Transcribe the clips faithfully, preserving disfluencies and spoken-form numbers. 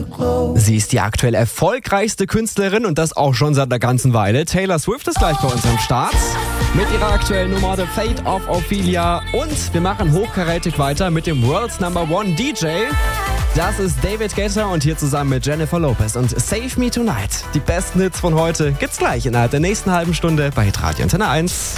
Sie ist die aktuell erfolgreichste Künstlerin und das auch schon seit einer ganzen Weile. Taylor Swift ist gleich bei uns am Start mit ihrer aktuellen Nummer The Fate of Ophelia. Und wir machen hochkarätig weiter mit dem World's Number One D J. Das ist David Guetta und hier zusammen mit Jennifer Lopez und Save Me Tonight. Die besten Hits von heute gibt's gleich innerhalb der nächsten halben Stunde bei Hitradio Antenne eins.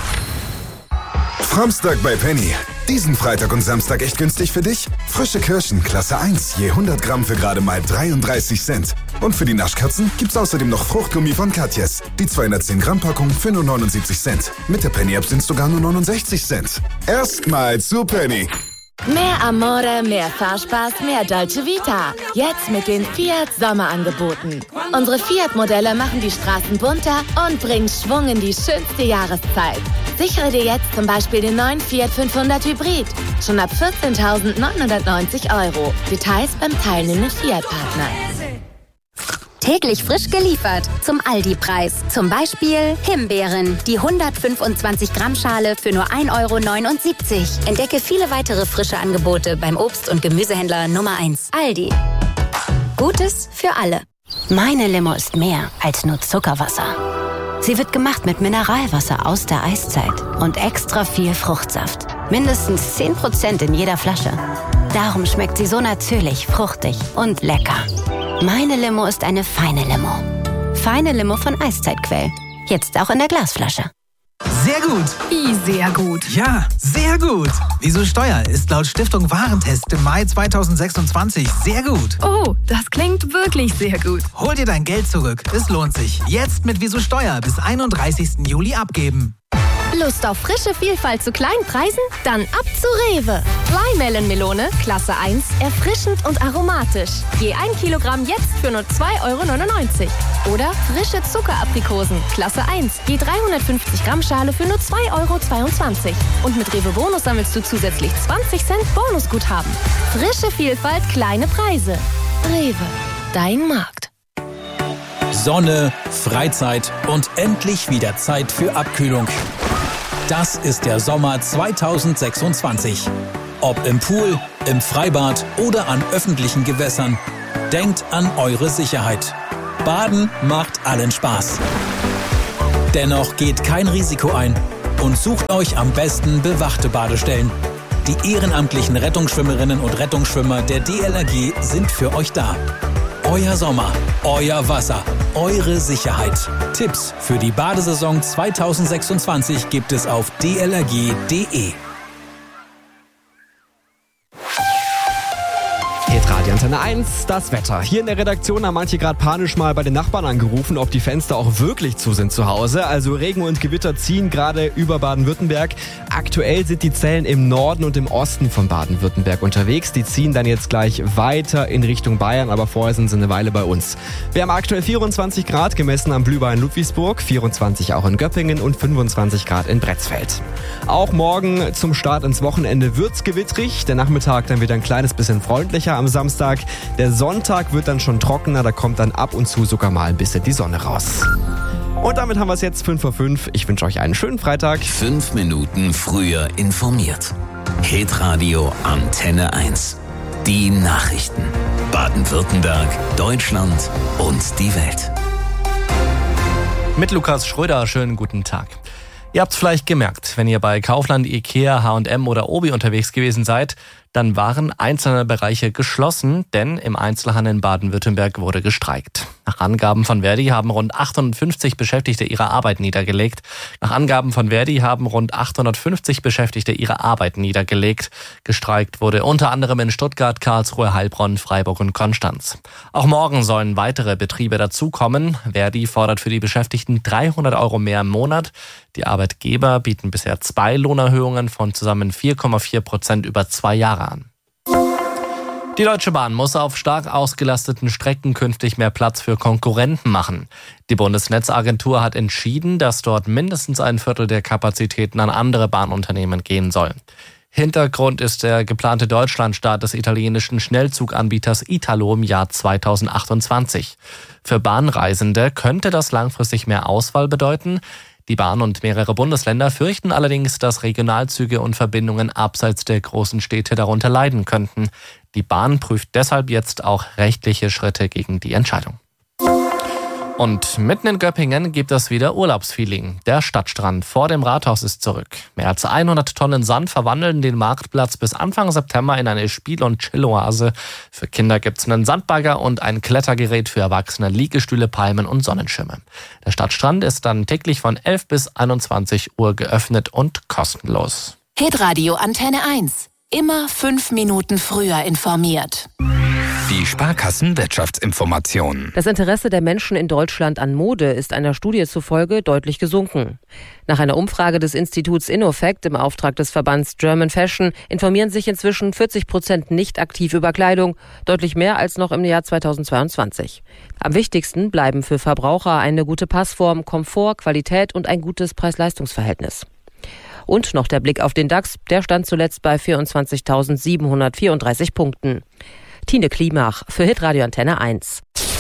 Samstag bei Penny. Diesen Freitag und Samstag echt günstig für dich? Frische Kirschen, Klasse eins, je hundert Gramm für gerade mal dreiunddreißig Cent. Und für die Naschkatzen gibt's außerdem noch Fruchtgummi von Katjes. Die zweihundertzehn Gramm Packung für nur neunundsiebzig Cent. Mit der Penny-App sind's sogar nur neunundsechzig Cent. Erstmal zu Penny. Mehr Amore, mehr Fahrspaß, mehr Dolce Vita. Jetzt mit den Fiat Sommerangeboten. Unsere Fiat-Modelle machen die Straßen bunter und bringen Schwung in die schönste Jahreszeit. Sichere dir jetzt zum Beispiel den neuen Fiat fünfhundert Hybrid. Schon ab vierzehntausendneunhundertneunzig Euro. Details beim teilnehmenden Fiat-Partner. Täglich frisch geliefert zum Aldi-Preis. Zum Beispiel Himbeeren, die hundertfünfundzwanzig Gramm Schale für nur ein Euro neunundsiebzig. Entdecke viele weitere frische Angebote beim Obst- und Gemüsehändler Nummer eins. Aldi. Gutes für alle. Meine Limo ist mehr als nur Zuckerwasser. Sie wird gemacht mit Mineralwasser aus der Eiszeit und extra viel Fruchtsaft. Mindestens zehn Prozent in jeder Flasche. Darum schmeckt sie so natürlich, fruchtig und lecker. Meine Limo ist eine feine Limo. Feine Limo von Eiszeitquell. Jetzt auch in der Glasflasche. Sehr gut. Wie sehr gut? Ja, sehr gut. Wieso Steuer ist laut Stiftung Warentest im Mai zweitausendsechsundzwanzig sehr gut. Oh, das klingt wirklich sehr gut. Hol dir dein Geld zurück. Es lohnt sich. Jetzt mit Wieso Steuer bis einunddreißigsten Juli abgeben. Lust auf frische Vielfalt zu kleinen Preisen? Dann ab zu Rewe. Flymelon-Melone, Klasse eins, erfrischend und aromatisch. Je ein Kilogramm jetzt für nur zwei Euro neunundneunzig. Oder frische Zuckeraprikosen, Klasse eins, je dreihundertfünfzig Gramm Schale für nur zwei Euro zweiundzwanzig. Und mit Rewe Bonus sammelst du zusätzlich zwanzig Cent Bonusguthaben. Frische Vielfalt, kleine Preise. Rewe, dein Markt. Sonne, Freizeit und endlich wieder Zeit für Abkühlung. Das ist der Sommer zweitausendsechsundzwanzig. Ob im Pool, im Freibad oder an öffentlichen Gewässern, denkt an eure Sicherheit. Baden macht allen Spaß. Dennoch geht kein Risiko ein und sucht euch am besten bewachte Badestellen. Die ehrenamtlichen Rettungsschwimmerinnen und Rettungsschwimmer der D L R G sind für euch da. Euer Sommer, euer Wasser, eure Sicherheit. Tipps für die Badesaison zweitausendsechsundzwanzig gibt es auf d l r g punkt d e. Hitradio Antenne eins, das Wetter. Hier in der Redaktion haben manche gerade panisch mal bei den Nachbarn angerufen, ob die Fenster auch wirklich zu sind zu Hause. Also Regen und Gewitter ziehen gerade über Baden-Württemberg. Aktuell sind die Zellen im Norden und im Osten von Baden-Württemberg unterwegs. Die ziehen dann jetzt gleich weiter in Richtung Bayern, aber vorher sind sie eine Weile bei uns. Wir haben aktuell vierundzwanzig Grad gemessen am Blühbach in Ludwigsburg, vierundzwanzig auch in Göppingen und fünfundzwanzig Grad in Bretzfeld. Auch morgen zum Start ins Wochenende wird's gewittrig. Der Nachmittag dann wieder ein kleines bisschen freundlicher am Samstag. Der Sonntag wird dann schon trockener, da kommt dann ab und zu sogar mal ein bisschen die Sonne raus. Und damit haben wir es jetzt fünf vor fünf. Ich wünsche euch einen schönen Freitag. Fünf Minuten früher informiert. Hitradio Antenne eins. Die Nachrichten. Baden-Württemberg, Deutschland und die Welt. Mit Lukas Schröder, schönen guten Tag. Ihr habt es vielleicht gemerkt, wenn ihr bei Kaufland, Ikea, H und M oder Obi unterwegs gewesen seid, dann waren einzelne Bereiche geschlossen, denn im Einzelhandel in Baden-Württemberg wurde gestreikt. Nach Angaben von Verdi haben rund achthundertfünfzig Beschäftigte ihre Arbeit niedergelegt. Nach Angaben von Verdi haben rund achthundertfünfzig Beschäftigte ihre Arbeit niedergelegt. Gestreikt wurde unter anderem in Stuttgart, Karlsruhe, Heilbronn, Freiburg und Konstanz. Auch morgen sollen weitere Betriebe dazukommen. Verdi fordert für die Beschäftigten dreihundert Euro mehr im Monat. Die Arbeitgeber bieten bisher zwei Lohnerhöhungen von zusammen vier Komma vier Prozent über zwei Jahre an. Die Deutsche Bahn muss auf stark ausgelasteten Strecken künftig mehr Platz für Konkurrenten machen. Die Bundesnetzagentur hat entschieden, dass dort mindestens ein Viertel der Kapazitäten an andere Bahnunternehmen gehen soll. Hintergrund ist der geplante Deutschlandstart des italienischen Schnellzuganbieters Italo im Jahr zweitausendachtundzwanzig. Für Bahnreisende könnte das langfristig mehr Auswahl bedeuten. Die Bahn und mehrere Bundesländer fürchten allerdings, dass Regionalzüge und Verbindungen abseits der großen Städte darunter leiden könnten. Die Bahn prüft deshalb jetzt auch rechtliche Schritte gegen die Entscheidung. Und mitten in Göppingen gibt es wieder Urlaubsfeeling. Der Stadtstrand vor dem Rathaus ist zurück. Mehr als hundert Tonnen Sand verwandeln den Marktplatz bis Anfang September in eine Spiel- und Chilloase. Für Kinder gibt's einen Sandbagger und ein Klettergerät, für Erwachsene Liegestühle, Palmen und Sonnenschirme. Der Stadtstrand ist dann täglich von elf bis einundzwanzig Uhr geöffnet und kostenlos. Hitradio Antenne eins. Immer fünf Minuten früher informiert. Die Sparkassen-Wirtschaftsinformationen. Das Interesse der Menschen in Deutschland an Mode ist einer Studie zufolge deutlich gesunken. Nach einer Umfrage des Instituts InnoFact im Auftrag des Verbands German Fashion informieren sich inzwischen vierzig Prozent nicht aktiv über Kleidung, deutlich mehr als noch im Jahr zweitausendzweiundzwanzig. Am wichtigsten bleiben für Verbraucher eine gute Passform, Komfort, Qualität und ein gutes Preis-Leistungs-Verhältnis. Und noch der Blick auf den DAX, der stand zuletzt bei vierundzwanzigtausendsiebenhundertvierunddreißig Punkten. Tine Klimach für Hitradio Antenne eins.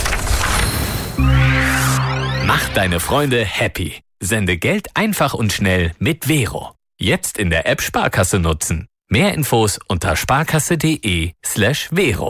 Mach deine Freunde happy. Sende Geld einfach und schnell mit Vero. Jetzt in der App Sparkasse nutzen. Mehr Infos unter sparkasse.de slash Vero.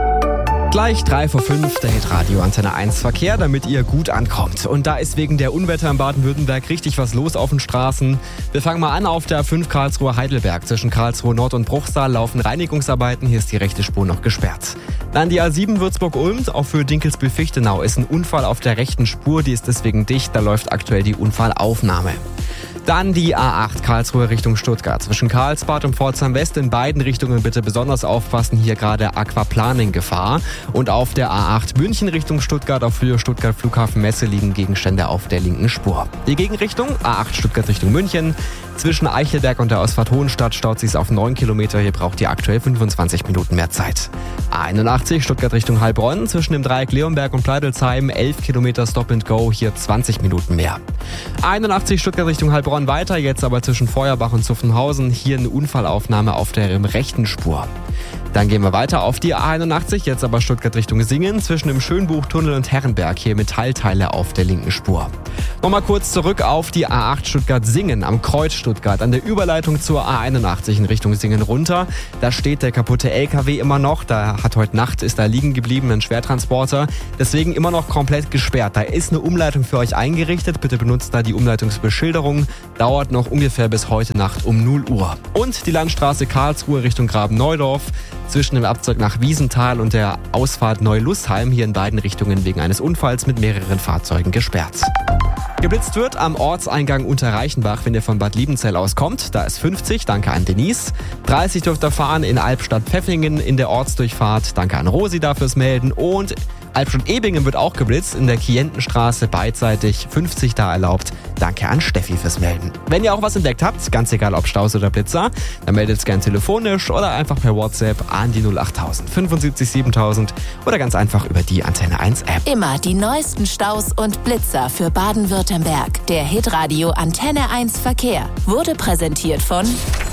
Gleich drei vor fünf, der Hitradio Antenne eins Verkehr, damit ihr gut ankommt. Und da ist wegen der Unwetter in Baden-Württemberg richtig was los auf den Straßen. Wir fangen mal an auf der fünf Karlsruher Heidelberg. Zwischen Karlsruhe Nord und Bruchsal laufen Reinigungsarbeiten. Hier ist die rechte Spur noch gesperrt. Dann die A sieben Würzburg-Ulm. Auch für Dinkelsbühl-Fichtenau ist ein Unfall auf der rechten Spur. Die ist deswegen dicht. Da läuft aktuell die Unfallaufnahme. Dann die A acht Karlsruhe Richtung Stuttgart. Zwischen Karlsbad und Pforzheim West in beiden Richtungen bitte besonders aufpassen. Hier gerade Aquaplaning-Gefahr. Und auf der A acht München Richtung Stuttgart auf Höhe Stuttgart Flughafen Messe liegen Gegenstände auf der linken Spur. Die Gegenrichtung A acht Stuttgart Richtung München. Zwischen Eichelberg und der Ausfahrt Hohenstadt staut sich auf neun Kilometer. Hier braucht ihr aktuell fünfundzwanzig Minuten mehr Zeit. A einundachtzig Stuttgart Richtung Heilbronn. Zwischen dem Dreieck Leonberg und Pleidelsheim elf Kilometer Stop and Go. Hier zwanzig Minuten mehr. A einundachtzig Stuttgart Richtung Heilbronn weiter. Jetzt aber zwischen Feuerbach und Zuffenhausen. Hier eine Unfallaufnahme auf der rechten Spur. Dann gehen wir weiter auf die A einundachtzig, jetzt aber Stuttgart Richtung Singen, zwischen dem Schönbuchtunnel und Herrenberg, hier Metallteile auf der linken Spur. Nochmal kurz zurück auf die A acht Stuttgart-Singen am Kreuz Stuttgart, an der Überleitung zur A einundachtzig in Richtung Singen runter. Da steht der kaputte L K W immer noch, da hat heute Nacht, ist da liegen geblieben, ein Schwertransporter, deswegen immer noch komplett gesperrt. Da ist eine Umleitung für euch eingerichtet, bitte benutzt da die Umleitungsbeschilderung, dauert noch ungefähr bis heute Nacht um null Uhr. Und die Landstraße Karlsruhe Richtung Graben-Neudorf, zwischen dem Abzug nach Wiesenthal und der Ausfahrt Neu-Lustheim, hier in beiden Richtungen wegen eines Unfalls mit mehreren Fahrzeugen gesperrt. Geblitzt wird am Ortseingang Unterreichenbach, wenn ihr von Bad Liebenzell aus kommt. Da ist fünfzig, danke an Denise. dreißig dürft ihr fahren in Albstadt-Pfeffingen in der Ortsdurchfahrt. Danke an Rosi dafür fürs Melden. Und Albstadt-Ebingen wird auch geblitzt in der Klientenstraße beidseitig. fünfzig da erlaubt. Danke an Steffi fürs Melden. Wenn ihr auch was entdeckt habt, ganz egal ob Staus oder Blitzer, dann meldet es gern telefonisch oder einfach per WhatsApp an die null achttausend fünfundsiebzig siebentausend oder ganz einfach über die Antenne eins App. Immer die neuesten Staus und Blitzer für Baden-Württemberg. Der Hitradio Antenne eins Verkehr wurde präsentiert von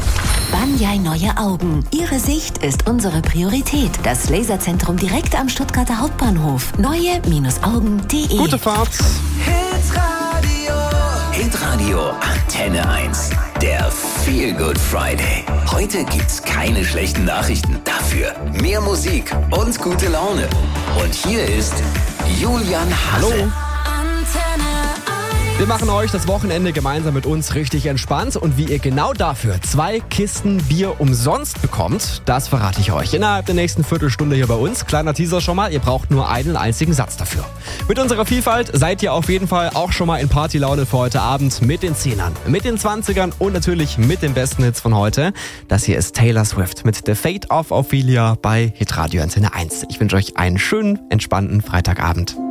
Banyai Neue Augen. Ihre Sicht ist unsere Priorität. Das Laserzentrum direkt am Stuttgarter Hauptbahnhof. neue Augen punkt de. Gute Fahrt. Hitradio. Hitradio Antenne eins. Der Feel Good Friday. Heute gibt's keine schlechten Nachrichten. Dafür mehr Musik und gute Laune. Und hier ist Julian Hasse. Hallo. Wir machen euch das Wochenende gemeinsam mit uns richtig entspannt und wie ihr genau dafür zwei Kisten Bier umsonst bekommt, das verrate ich euch innerhalb der nächsten Viertelstunde hier bei uns. Kleiner Teaser schon mal, ihr braucht nur einen einzigen Satz dafür. Mit unserer Vielfalt seid ihr auf jeden Fall auch schon mal in Partylaune für heute Abend mit den Zehnern, mit den Zwanzigern und natürlich mit den besten Hits von heute. Das hier ist Taylor Swift mit The Fate of Ophelia bei Hitradio Antenne eins. Ich wünsche euch einen schönen, entspannten Freitagabend.